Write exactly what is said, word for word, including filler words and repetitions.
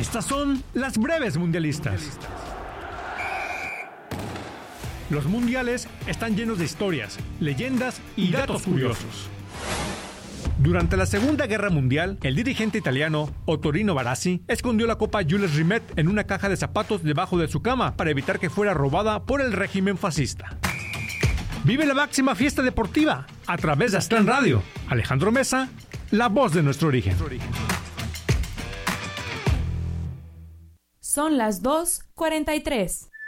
Estas son las breves mundialistas. Los mundiales están llenos de historias, leyendas y datos curiosos. Durante la Segunda Guerra Mundial, el dirigente italiano Ottorino Barassi escondió la Copa Jules Rimet en una caja de zapatos debajo de su cama para evitar que fuera robada por el régimen fascista. Vive la máxima fiesta deportiva a través de Aztlán Radio. Alejandro Mesa, la voz de nuestro origen. Son las dos cuarenta y tres.